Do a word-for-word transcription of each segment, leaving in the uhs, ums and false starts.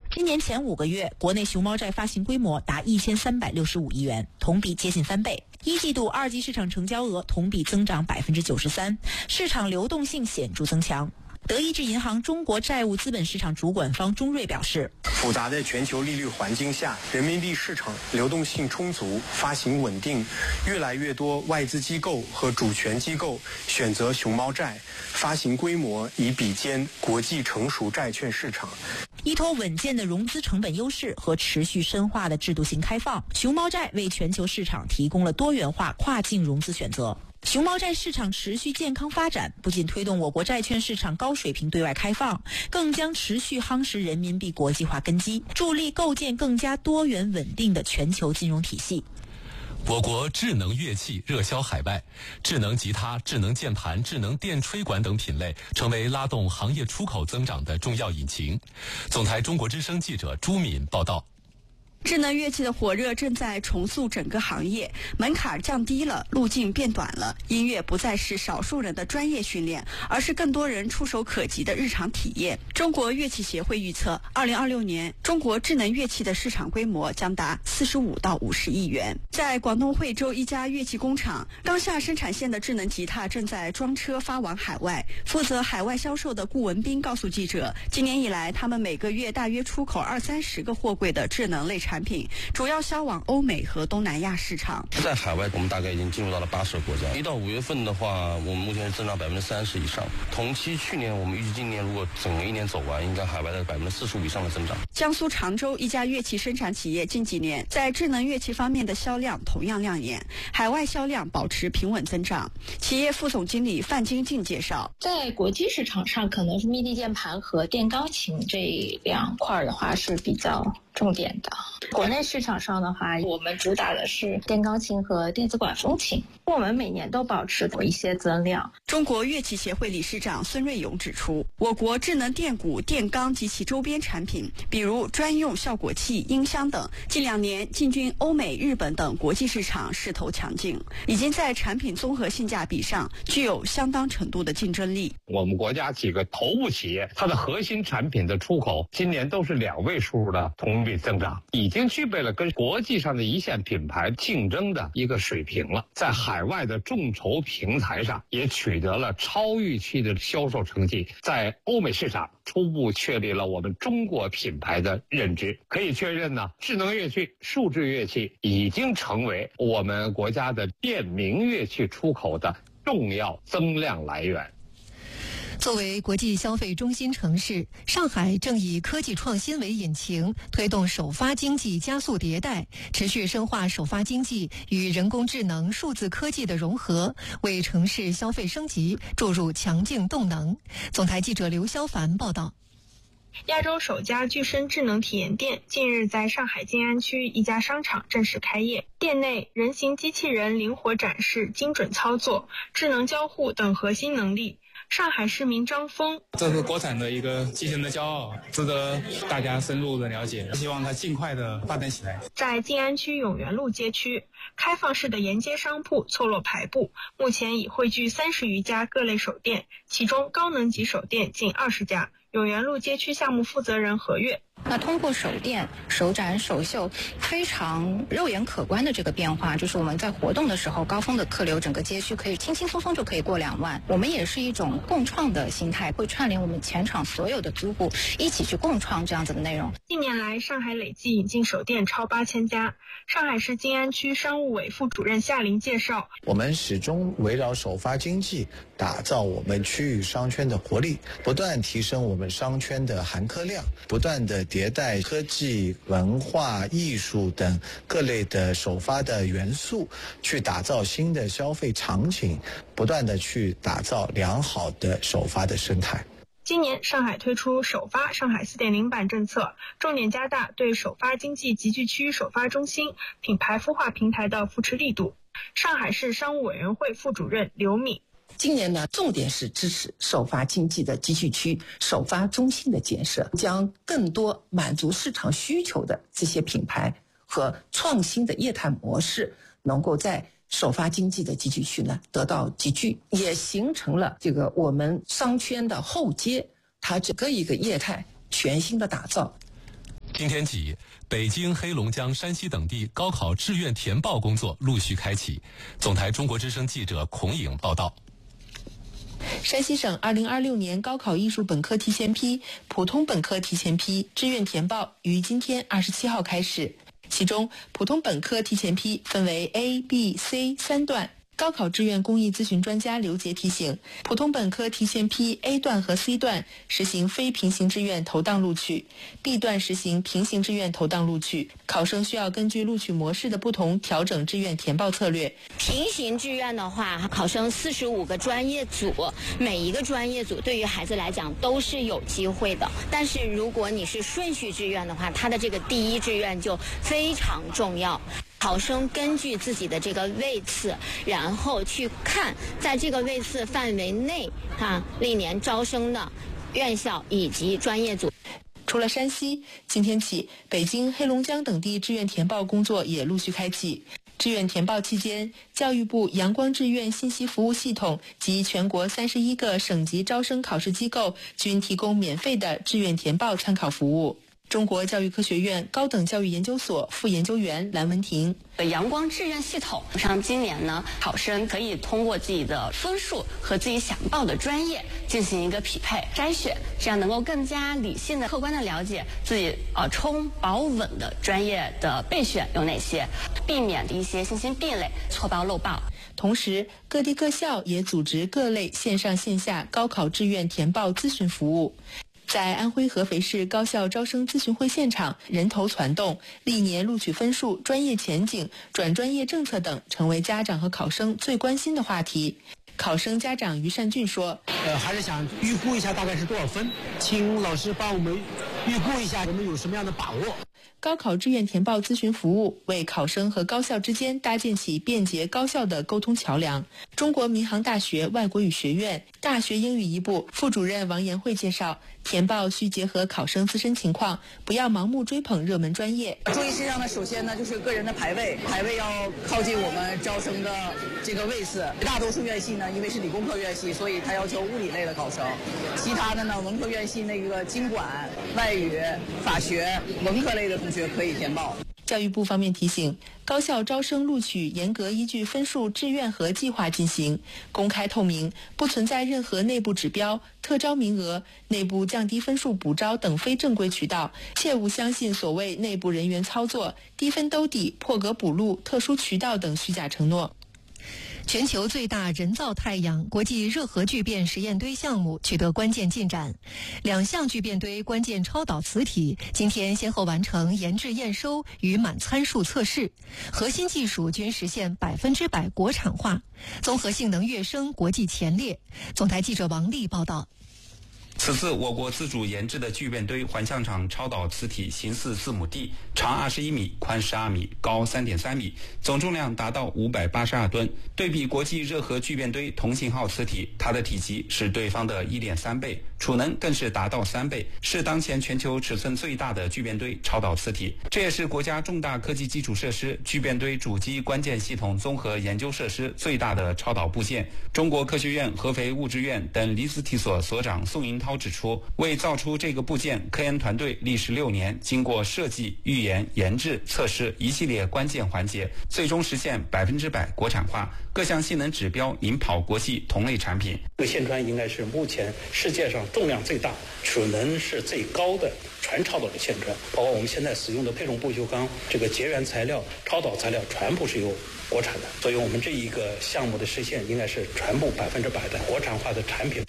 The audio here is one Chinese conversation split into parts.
今年前五个月，国内熊猫债发行规模达一千三百六十五亿元，同比接近翻倍。一季度二级市场成交额同比增长百分之九十三，市场流动性显著增强。德意志银行中国债务资本市场主管方钟瑞表示， 复杂的全球利率环境下，人民币市场流动性充足，发行稳定，越来越多外资机构和主权机构选择熊猫债，发行规模已比肩国际成熟债券市场。 依托稳健的融资成本优势和持续深化的制度性开放，熊猫债为全球市场提供了多元化跨境融资选择。熊猫债市场持续健康发展，不仅推动我国债券市场高水平对外开放，更将持续夯实人民币国际化根基，助力构建更加多元稳定的全球金融体系。 我国智能乐器热销海外，智能吉他、智能键盘、智能电吹管等品类成为拉动行业出口增长的重要引擎。总台中国之声记者朱敏报道。 智能乐器的火热正在重塑整个行业，门槛降低了，路径变短了，音乐不再是少数人的专业训练，而是更多人触手可及的日常体验。中国乐器协会预测，二零二六年中国智能乐器的市场规模将达四十五到五十亿元。在广东惠州一家乐器工厂，刚下生产线的智能吉他正在装车发往海外。负责海外销售的顾文斌告诉记者，今年以来，他们每个月大约出口二三十个货柜的智能类产品，主要销往欧美和东南亚市场。 在海外，我们大概已经进入到了八十个国家。一到五月份的话，我们目前增长百分之三十以上。同期去年，我们预计今年如果整个一年走完，应该海外的百分之四十五以上的增长。 江苏常州一家乐器生产企业近几年在智能乐器方面的销量同样亮眼，海外销量保持平稳增长。企业副总经理范金静介绍， 在国际市场上，可能是 M I D I 键盘和电钢琴这两块的话是比较重点的。国内市场上的话，我们主打的是电钢琴和电子管风琴，我们每年都保持一些增量。 中国乐器协会理事长孙瑞勇指出，我国智能电鼓、电钢及其周边产品，比如专用效果器、音箱等，近两年进军欧美、日本等国际市场势头强劲，已经在产品综合性价比上具有相当程度的竞争力。 我们国家几个头部企业，它的核心产品的出口今年都是两位数的同比增长，已经具备了跟国际上的一线品牌竞争的一个水平了。在海外的众筹平台上也取得了超预期的销售成绩，在欧美市场初步确立了我们中国品牌的认知。可以确认呢，智能乐器、数字乐器已经成为我们国家的电名乐器出口的重要增量来源。 作为国际消费中心城市，上海正以科技创新为引擎，推动首发经济加速迭代，持续深化首发经济与人工智能、数字科技的融合，为城市消费升级注入强劲动能。总台记者刘潇凡报道。 亚洲首家具身智能体验店近日在上海静安区一家商场正式开业，店内人形机器人灵活展示、精准操作、智能交互等核心能力。上海市民张峰， 这是国产的一个机器人的骄傲，值得大家深入的了解，希望它尽快的发展起来。 在静安区永元路街区，开放式的沿街商铺错落排布，目前已汇聚三十余家各类手店，其中高能级手店近二十家。永元路街区项目负责人何月， 那通过手店、手展、手秀非常肉眼可观的这个变化，就是我们在活动的时候，高峰的客流整个街区可以轻轻松松就可以过两万。我们也是一种共创的心态，会串联我们前场所有的租户一起去共创这样子的内容。 近年来，上海累计引进手店超八千家。上海市静安区商务委副主任夏林介绍， 我们始终围绕首发经济，打造我们区域商圈的活力，不断提升我们商圈的含客量，不断的迭代科技、文化、艺术等各类的首发的元素，去打造新的消费场景，不断的去打造良好的首发的生态。 今年上海推出首发上海 四点零 版政策，重点加大对首发经济集聚区首发中心品牌孵化平台的扶持力度。上海市商务委员会副主任刘敏， 今年呢，重点是支持首发经济的集聚区、首发中心的建设，将更多满足市场需求的这些品牌和创新的业态模式，能够在首发经济的集聚区呢得到集聚，也形成了这个我们商圈的后街，它整个一个业态全新的打造。 今天起，北京、黑龙江、山西等地高考志愿填报工作陆续开启。总台中国之声记者孔颖报道。 山西省二零二六年高考艺术本科提前批、普通本科提前批志愿填报于今天二十七号开始。其中，普通本科提前批分为 A、B、C 三段。高考志愿公益咨询专家刘杰提醒，普通本科提前批 A 段和 C 段实行非平行志愿投档录取 ，B 段实行平行志愿投档录取。考生需要根据录取模式的不同调整志愿填报策略。 平行志愿的话，考生四十五个专业组，每一个专业组对于孩子来讲都是有机会的。但是如果你是顺序志愿的话，他的这个第一志愿就非常重要。考生根据自己的这个位次，然后去看在这个位次范围内啊历年招生的院校以及专业组。 除了山西，今天起，北京、黑龙江等地志愿填报工作也陆续开启。志愿填报期间，教育部阳光志愿信息服务系统及全国三十一个省级招生考试机构均提供免费的志愿填报参考服务。中国教育科学院高等教育研究所副研究员蓝文婷： 阳光志愿系统上，今年呢，考生可以通过自己的分数和自己想报的专业进行一个匹配筛选，这样能够更加理性的、客观的了解自己呃冲保稳的专业的备选有哪些，避免一些信息壁垒、错报漏报。 同时，各地各校也组织各类线上线下高考志愿填报咨询服务。在安徽合肥市高校招生咨询会现场，人头攒动，历年录取分数、专业前景、转专业政策等成为家长和考生最关心的话题。考生家长于善俊说：“ 呃，还是想预估一下大概是多少分，请老师帮我们预估一下，我们有什么样的把握。” 高考志愿填报咨询服务为考生和高校之间搭建起便捷高效的沟通桥梁。中国民航大学外国语学院大学英语一部副主任王延慧介绍，填报需结合考生自身情况，不要盲目追捧热门专业。 注意事项呢，首先呢就是个人的排位，排位要靠近我们招生的这个位次。大多数院系呢，因为是理工科院系，所以它要求物理类的考生。其他的呢，文科院系那个经管、外语、法学、文科类的同学可以填报。 教育部方面提醒，高校招生录取严格依据分数、志愿和计划进行，公开透明，不存在任何内部指标、特招名额、内部降低分数补招等非正规渠道，切勿相信所谓内部人员操作、低分兜底、破格补录、特殊渠道等虚假承诺。 全球最大人造太阳国际热核聚变实验堆项目取得关键进展，两项聚变堆关键超导磁体今天先后完成研制验收与满参数测试，核心技术均实现百分之百国产化，综合性能跃升国际前列。总台记者王丽报道。 此次我国自主研制的聚变堆环象场超导磁体形似字母 D， 长二十一米，宽十二米，高三点三米，总重量达到五百八十二吨。对比国际热核聚变堆同型号磁体，它的体积是对方的 一点三倍，储能更是达到三倍，是当前全球尺寸最大的聚变堆超导磁体。这也是国家重大科技基础设施聚变堆主机关键系统综合研究设施最大的超导部件。中国科学院合肥物质院等离子体所所长宋银涛指出，为造出这个部件，科研团队历时六年，经过设计、预研、研制、测试一系列关键环节，最终实现百分之百国产化，各项性能指标领跑国际同类产品。 这个线穿应该是目前世界上重量最大、储能是最高的全超导的线穿，包括我们现在使用的配重不锈钢这个结缘材料、超导材料全部是由国产的，所以我们这一个项目的实现应该是全部百分之百的国产化的产品。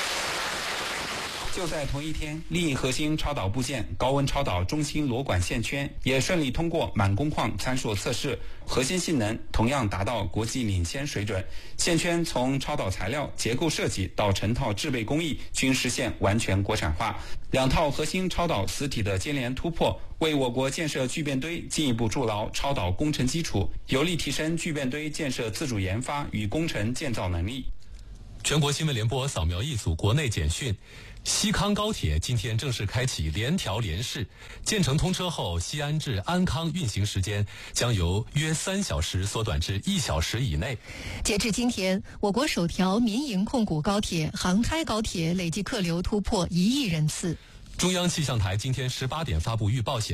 就在同一天，另一核心超导部件高温超导中心螺管线圈也顺利通过满工况参数测试，核心性能同样达到国际领先水准。线圈从超导材料、结构设计到成套制备工艺均实现完全国产化。两套核心超导磁体的接连突破，为我国建设聚变堆进一步筑牢超导工程基础，有力提升聚变堆建设自主研发与工程建造能力。 全国新闻联播扫描一组国内简讯。西康高铁今天正式开启联调联试，建成通车后，西安至安康运行时间将由约三小时缩短至一小时以内。 截至今天，我国首条民营控股高铁杭开高铁累计客流突破一亿人次。 中央气象台今天十八点发布预报显